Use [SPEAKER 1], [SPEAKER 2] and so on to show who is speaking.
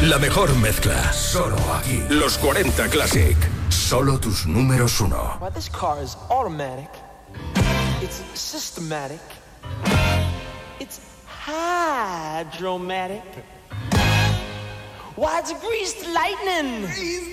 [SPEAKER 1] La mejor mezcla. Solo aquí. Los 40 Classic. Solo tus números uno.
[SPEAKER 2] Well, this car is automatic. It's systematic. It's hydromatic. Why, it's greased lightning.